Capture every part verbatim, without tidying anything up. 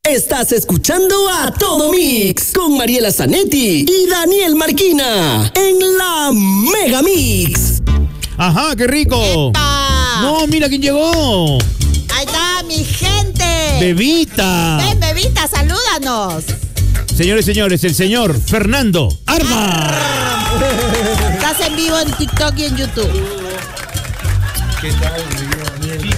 Estás escuchando a Todo Mix con Mariela Zanetti y Daniel Marquina en la Mega Mix. Ajá, qué rico. ¡Epa! No, mira quién llegó. Ahí está, mi gente. Bebita. Ven, Bebita, salúdanos. Señores, señores, el señor Fernando Armas. Estás en vivo en TikTok y en YouTube. ¿Qué tal, Daniel?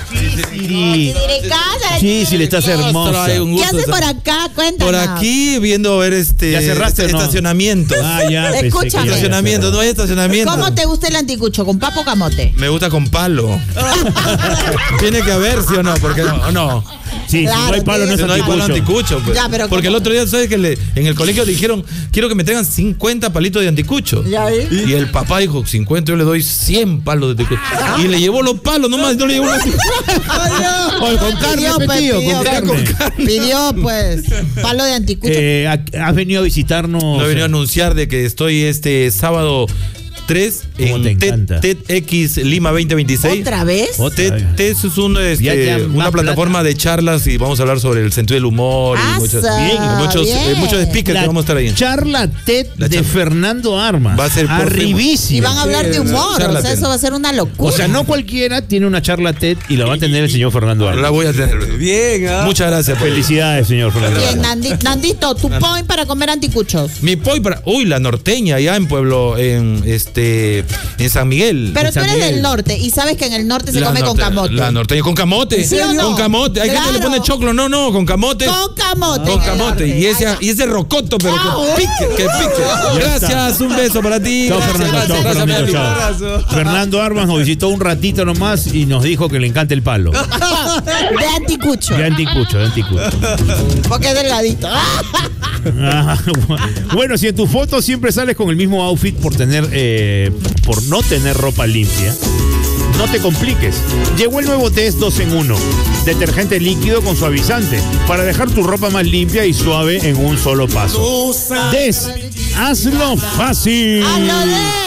Sí, Sí, sí, le estás hermosa. ¿Qué haces por acá? Cuéntanos. Por aquí viendo ver este ¿Ya cerraste o no? estacionamiento. Ah, ya. pensé que Escúchame. ya había Estacionamiento, cerrado. no hay estacionamiento. ¿Cómo te gusta el anticucho? ¿Con papo o camote? Me gusta con palo. Tiene que haber, ¿sí o no? Porque no, no. Sí, Claro, si no hay palo, no es Si no hay palo anticucho. anticucho, pues. Ya, pero Porque ¿cómo? el otro día, ¿sabes que le, en el colegio dijeron, quiero que me traigan cincuenta palitos de anticucho? Ya vi. Y el papá dijo, cincuenta, yo le doy cien palos de anticucho. Y le llevó los palos nomás, no le llevó los Oye, con carne, Pidió, pues, pedido, pidió, con pues. carne. Pidió, pues, palo de anticucho. Eh, ¿Has venido a visitarnos? Lo he venido a anunciar de que estoy este sábado tres ¿Cómo te en encanta? TEDx Lima veinte veintiséis. ¿Otra vez? Otra TED, vez. TED es un, este, Ya, ya, una más plataforma plata. de charlas y vamos a hablar sobre el sentido del humor y Asa, muchos, bien, muchos, eh, bien. muchos speakers La que vamos a estar ahí. charla TED La de charla. Fernando Armas. Va a ser por arribísimo. Y van a hablar de humor, Charla o sea, TED. eso va a ser una locura. O sea, no cualquiera tiene una charla TED y la va a tener el señor Fernando La Armas. voy a tener. Bien, ¿ah? Muchas gracias. por- Felicidades, señor Fernando Bien, Armas. Nandi- Nandito, tu point para comer anticuchos. Mi poi para. Uy, la norteña, allá en Pueblo, en este. En San Miguel. Pero En tú San eres Miguel. del norte y sabes que en el norte se La come con norte- camote. La norteña con camote. ¿Sí o no? Con camote. Hay gente que le Claro. pone choclo. No, no, con camote. Con camote. Con en el camote. norte. Y ese, Ahí y ese rocoto, pero Ah, que pique, que pique. Gracias, un beso para ti. Chao, Gracias, Fernando. gracias, Chao, gracias, mi Fernandito. amigo. Chao. Fernando Armas nos visitó un ratito nomás y nos dijo que le encanta el palo. está. De anticucho. De anticucho, de anticucho. Porque es delgadito. Ah, bueno, si en tu foto siempre sales con el mismo outfit por tener, eh, por no tener ropa limpia, no te compliques. Llegó el nuevo Test dos en uno. Detergente líquido con suavizante para dejar tu ropa más limpia y suave en un solo paso. Test, hazlo fácil. ¡A lo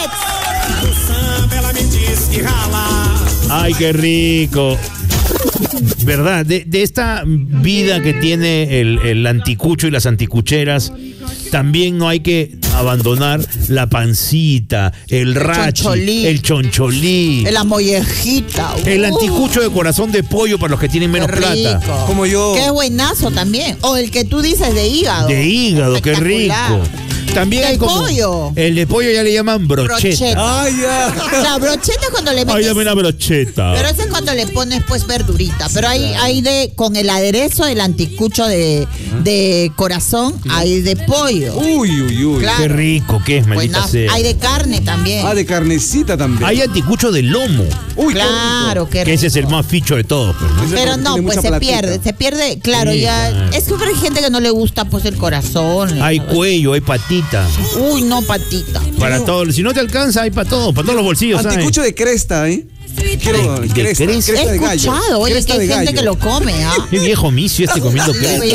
Dex! Ay, qué rico. ¿Verdad? De, de esta vida que tiene el, el anticucho y las anticucheras, también no hay que abandonar la pancita, el rachi, choncholí. el choncholí, La mollejita. el Uh, anticucho de corazón de pollo para los que tienen menos qué plata. rico. Como yo. Qué buenazo también. O el que tú dices de hígado. De hígado, qué rico. Espectacular. También De hay como pollo. el de pollo ya le llaman brocheta. Brocheta. Ay, ya. La brocheta es cuando le Ay, metes. dame una brocheta. Pero ese es cuando le pones pues verdurita. Pero hay, hay de, con el aderezo del anticucho de, de corazón, hay de pollo. Uy, uy, uy. Claro. Qué rico que es, maldita Buenazo. sea. Hay de carne también. Ah, de carnecita también. Hay anticucho de lomo, Uy, qué Claro, qué que ese es el rico. más ficho de todos. Pues, ¿no? Ese Pero porque no, tiene pues mucha se platita. pierde, se pierde, claro, Sí, ya. claro. Es que hay gente que no le gusta pues el corazón. Hay ¿sabes? cuello, hay patita. Uy, no, patita. Para todo, si no te alcanza, hay para todo, para todos los bolsillos. ¿sabes? Anticucho de cresta, ¿eh? Quiero, De- de cresta, cresta. cresta He de gallo. escuchado, oye, Cresta que hay de gente gallo. que lo come, ¿ah? Qué viejo micio este comiendo Sí, cresta.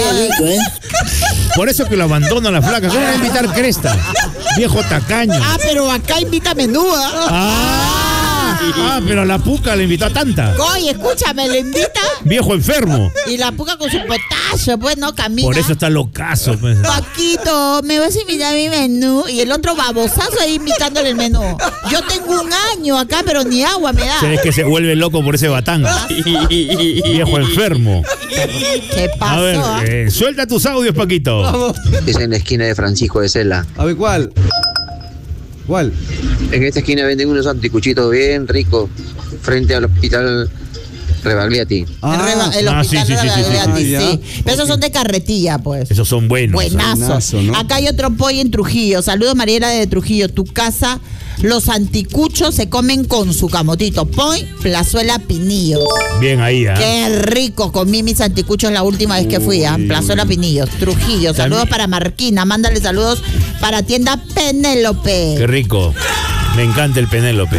ya. Por eso que lo abandona la flaca. ¿Cómo va a invitar cresta? Viejo tacaño. Ah, pero acá invita menúa. Ah, ah, pero la puca le invitó a tanta. Oye, escúchame, le invita Viejo enfermo. y la puca con su potasio, pues no camina. Por eso está locazo. Pues. Paquito, ¿me vas a invitar a mi menú? Y el otro babosazo ahí invitándole el menú. Yo tengo un año acá, pero ni agua me da. Es que se vuelve loco por ese batán. Viejo enfermo. ¿Qué pasó? A ver, ah? eh, suelta tus audios, Paquito. Es en la esquina de Francisco de Sela. A ver, ¿cuál? ¿Cuál? En esta esquina venden unos anticuchitos bien ricos frente al hospital Rebagliati. El, reba- el Ah, sí, hospital sí, sí, sí, sí, Rebagliati, sí. Ah, sí. ya. Pero esos son de carretilla, pues. Esos son buenos. Buenazo. Buenazo, ¿no? Acá hay otro pollo en Trujillo. Saludos, Mariela de Trujillo. Tu casa, los anticuchos se comen con su camotito. Point, Plazuela Pinillos. Bien ahí, ¿ah? Qué rico comí mis anticuchos la última vez que fui a Uy, Plazuela Pinillos, Trujillo. Saludos También- para Marquina. Mándale saludos para tienda Penélope. Qué rico. Me encanta el Penélope.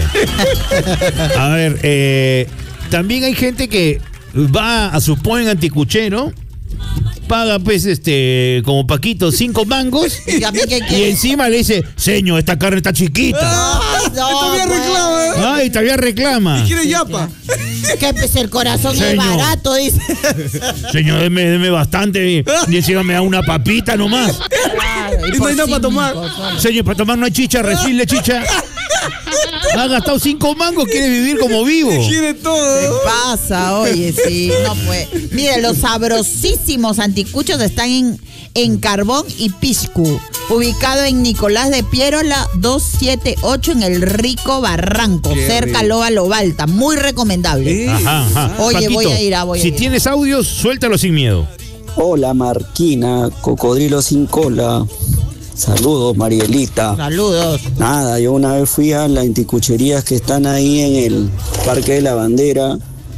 A ver, eh, también hay gente que va a su point anticuchero, paga pues este, como Paquito, cinco mangos Y a mí, ¿qué y quiere? encima le dice, señor, esta carne está chiquita. Ay, no, Todavía pues. reclama, ¿eh? Ay, todavía reclama. ¿Quiere yapa? Que pues el corazón Señor. es barato, dice. Señor, deme, deme bastante. Y encima me da una papita nomás. Claro, Y no por hay nada para cinco tomar. solo. Señor, para tomar no hay chicha, refile chicha. Ha gastado cinco mangos, quiere vivir como vivo. Quiere ¿Qué todo. pasa? Oye, sí, no puede. Mire, los sabrosísimos anticuchos están en, en Carbón y Piscu, ubicado en Nicolás de Piérola doscientos setenta y ocho en el Rico Barranco, Qué cerca rico. Loa Lobalta. Muy recomendable. Eh. Ajá, ajá. Oye, voy a ir, ah, voy a si ir. tienes audios, suéltalo sin miedo. Hola Marquina, cocodrilo sin cola. Saludos Marielita. Saludos. Nada, yo una vez fui a las anticucherías que están ahí en el Parque de la Bandera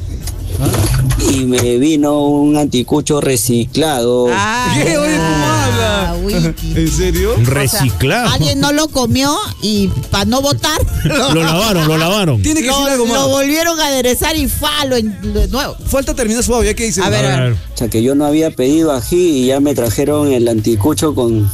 y me vino un anticucho reciclado. Ah, ¿Qué? Oye, ¿cómo habla? wiki. ¿En serio? Un O sea, reciclado. alguien no lo comió y para no votar Lo lavaron, lo lavaron. Tiene que decir lo, algo lo más. volvieron a aderezar y falo en de nuevo. Falta terminar suave, ¿ya qué dice? A ver, a ver. O sea que yo no había pedido ají y ya me trajeron el anticucho con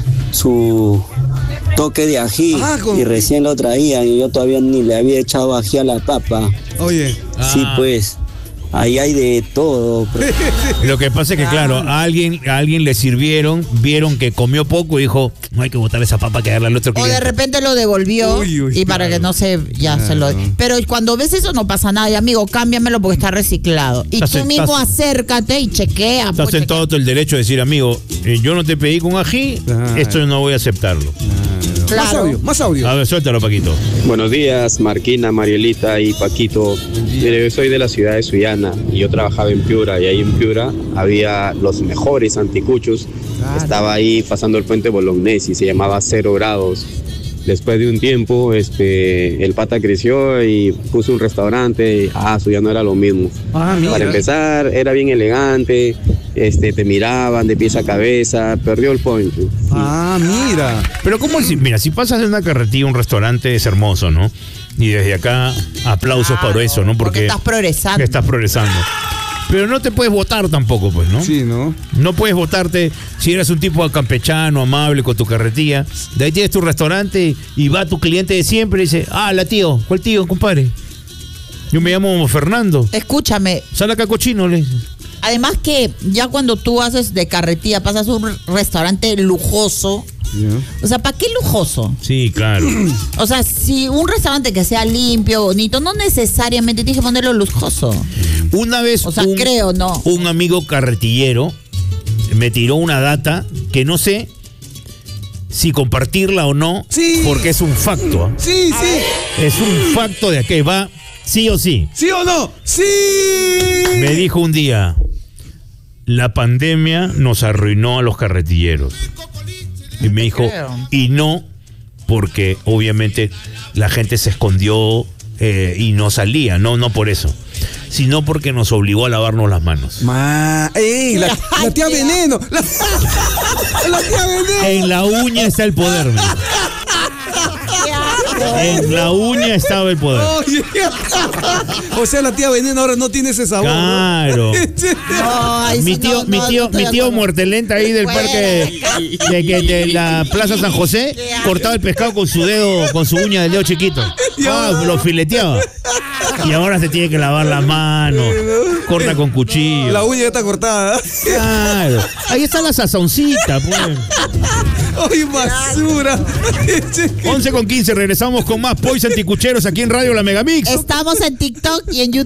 su toque de ají Ah, con- y recién lo traían y yo todavía ni le había echado ají a la papa. Oye. Sí, Ah. pues, ahí hay de todo. pero- Lo que pasa es que, claro, a alguien, a alguien le sirvieron, vieron que comió poco y dijo, no hay que botar esa papa que darle al otro O de cliente. repente lo devolvió Uy, uy, y para claro. que no se, ya se lo... Claro. Pero cuando ves eso no pasa nada, y amigo, cámbiamelo porque está reciclado. Y Estás tú en- mismo estás- acércate y chequea. Estás pues, en chequea. todo el derecho de decir, amigo, eh, yo no te pedí con ají, Claro. esto no voy a aceptarlo. Más Claro. audio, más audio. A ver, suéltalo, Paquito. Buenos días, Marquina, Marielita y Paquito. Mire, yo soy de la ciudad de Sullana y yo trabajaba en Piura y ahí en Piura había los mejores anticuchos. Estaba ahí pasando el puente Bolognesi, se llamaba Cero Grados. Después de un tiempo, este, el pata creció y puso un restaurante y ah, eso ya no era lo mismo. Ah, mira. Para empezar, era bien elegante, este, te miraban de pies a cabeza, perdió el point. Ah, mira. Pero ¿cómo si, mira, si pasas de una carretilla a un restaurante es hermoso, ¿no? Y desde acá, aplausos Claro, por eso, ¿no? porque estás progresando. que estás progresando. Pero no te puedes votar tampoco, pues, ¿no? Sí, ¿no? No puedes votarte si eres un tipo campechano, amable con tu carretilla. De ahí tienes tu restaurante y va tu cliente de siempre y dice, ah, la tío, ¿cuál tío, compadre? Yo me llamo Fernando. Escúchame, Sal acá cochino, le dice. además que ya cuando tú haces de carretilla, pasas a un restaurante lujoso. Ya. O sea, ¿para qué lujoso? Sí, claro. O sea, si un restaurante que sea limpio, bonito, no necesariamente tienes que ponerlo lujoso. Una vez O sea, un, creo, no. un amigo carretillero me tiró una data que no sé si compartirla o no, Sí. porque es un facto. ¿ah? Sí, sí. Es un facto de que va sí o sí. ¿Sí o no? ¡Sí! Me dijo un día, la pandemia nos arruinó a los carretilleros. Y me dijo, creo. y no, porque obviamente la gente se escondió eh, y no salía, no, no por eso, sino porque nos obligó a lavarnos las manos. Ma, ¡Ey! La, la tía Veneno. La, la tía Veneno. En la uña está el poder, me dijo. En la uña estaba el poder. Oye. O sea, la tía Veneno ahora no tiene ese sabor. ¿no? Claro. No, ahí Mi sí tío, no, mi no, tío, no estoy mi de tío acuerdo. muertelenta ahí del Fuera parque de de, de- de la Plaza San José, cortaba el pescado con su dedo, con su uña del dedo chiquito. Ah, lo fileteaba. Y ahora se tiene que lavar la mano, corta con cuchillo. La uña ya está cortada. Claro. Ahí está la sazoncita, pues. Oye, basura. once con quince, regresamos con más Pois Anticucheros aquí en Radio La Megamix. Estamos en TikTok y en YouTube.